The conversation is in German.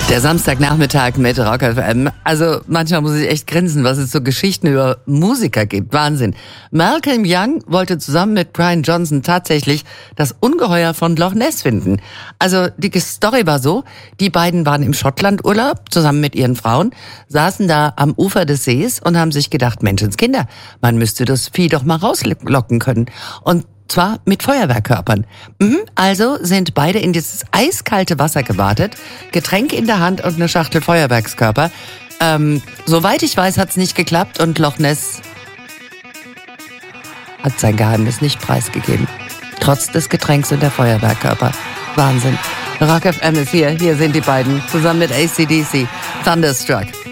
Der Samstagnachmittag mit Rock FM. Also manchmal muss ich echt grinsen, was es so Geschichten über Musiker gibt. Wahnsinn. Malcolm Young wollte zusammen mit Brian Johnson tatsächlich das Ungeheuer von Loch Ness finden. Also die Story war so, die beiden waren im Schottlandurlaub zusammen mit ihren Frauen, saßen da am Ufer des Sees und haben sich gedacht, Menschenskinder, man müsste das Vieh doch mal rauslocken können. Und zwar mit Feuerwerkkörpern. Also sind beide in dieses eiskalte Wasser gewartet, Getränk in der Hand und eine Schachtel Feuerwerkskörper. Soweit ich weiß, hat's nicht geklappt und Loch Ness hat sein Geheimnis nicht preisgegeben. Trotz des Getränks und der Feuerwerkkörper. Wahnsinn. Rock FM ist hier sind die beiden, zusammen mit AC/DC. Thunderstruck.